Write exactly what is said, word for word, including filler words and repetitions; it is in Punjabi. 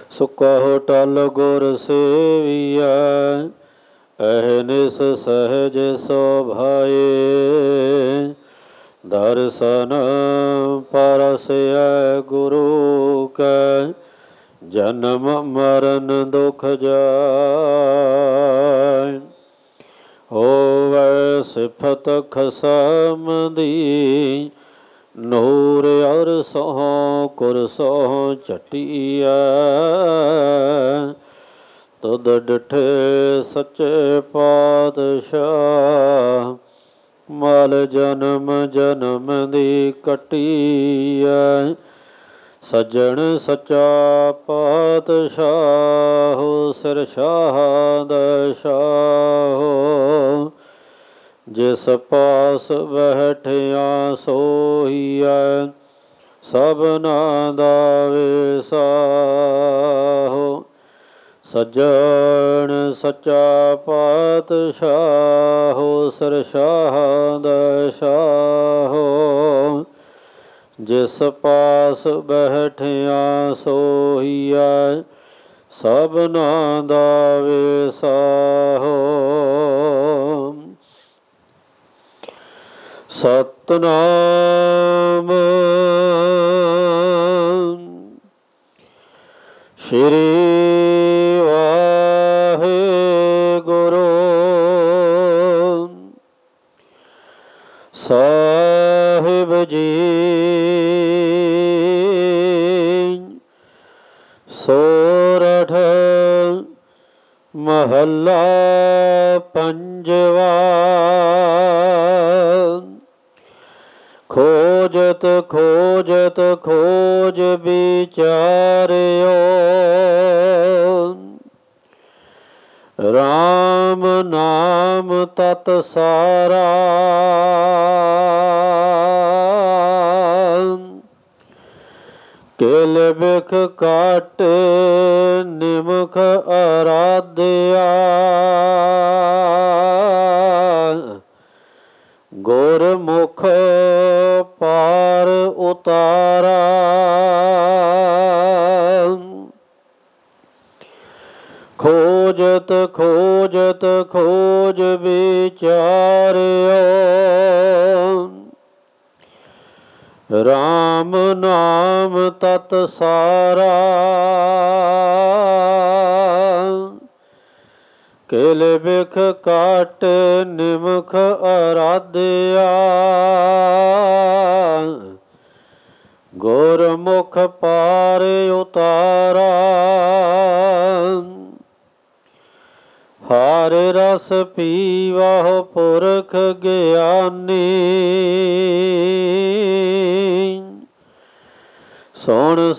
ਸੋ ਕਹੋ ਟਲ ਗੁਰ ਸੇਵੀਐ, ਅਹਨਿਸ ਸਹਿਜ ਸੋਭਾਏ। ਦਰਸ਼ਨ ਪਰਸੈ ਗੁਰੂ ਕੈ, ਜਨਮ ਮਰਨ ਦੁਖ ਜਾਇ। ਹੋਵੈ ਸਿਫਤ ਖਸਮ ਦੀ, ਨੂਰ ਅਰਸੋਂ ਕੁਰਸੋਂ ਝਟੀਐ। ਤੁਧ ਡਿਠੇ ਸੱਚੇ ਪਾਤਸ਼ਾਹ, ਮਲ ਜਨਮ ਜਨਮ ਦੀ ਕੱਟੀਐ। ਸੱਜਣ ਸੱਚਾ ਪਾਤਸ਼ਾਹ, ਸਿਰ ਸ਼ਾਹ ਦਇ ਸ਼ਾਹੋ। ਜਿਸ ਪਾਸ ਬੈਠਿਆ ਸੋਹੀਐ, ਸਭਨਾ ਦਾ ਵਿਸਾਹੋ। ਸੱਜਣ ਸੱਚਾ ਪਾਤਸ਼ਾਹ, ਸਿਰ ਸ਼ਾਹ ਦਇ ਸ਼ਾਹੋ। ਜਿਸ ਪਾਸ ਬੈਠਿਆ ਸੋਹੀਐ, ਸਭਨਾ ਦਾ ਵਿਸਾਹੋ। ਸਤਿਨਾਮ ਸ਼੍ਰੀ ਵਾਹਿਗੁਰੂ ਸਾਹਿਬ ਜੀ। ਸੋਰਠ ਮਹੱਲਾ ਪੰਜਵਾ। ਖੋਜਤ ਖੋਜਤ ਖੋਜ ਵਿਚਾਰਿਓ, ਰਾਮ ਨਾਮ ਤਤ ਸਾਰਾ। ਕਿਲ ਬਿਖ ਕਾਟ ਨਿਮਖ ਅਰਾਧਿਆ, ਗੁਰਮੁਖ ਪਾਰ ਉਤਾਰਾ। ਖੋਜਤ ਖੋਜਤ ਖੋਜ ਵਿਚਾਰਿਓ, ਰਾਮ ਨਾਮ ਤਤ ਸਾਰਾ। ਕਿਲ ਬਿਖ ਕਾਟ ਨਿਮਖ ਅਰਾਧਿਆ, ਗੁਰਮੁਖ ਪਾਰ ਉਤਾਰਾ। ਹਰਿ ਰਸ ਪੀਵਹੁ ਪੁਰਖ ਗਿਆਨੀ, ਸੁਣ